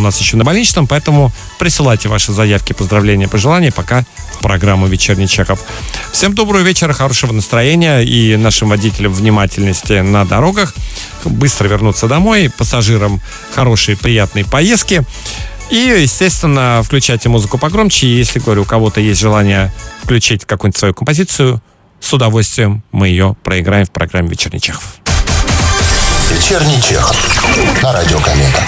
нас еще на больничном, поэтому присылайте ваши заявки, поздравления, пожелания пока в программу «Вечерний Чехов». Всем доброго вечера, хорошего настроения и нашим водителям внимательности на дорогах. Быстро вернуться домой, пассажирам хорошей, приятной поездки. И, естественно, включайте музыку погромче. И если, говорю, у кого-то есть желание включить какую-нибудь свою композицию, с удовольствием мы ее проиграем в программе «Вечерний Чехов». «Вечерний Чехов» на радио «Комета».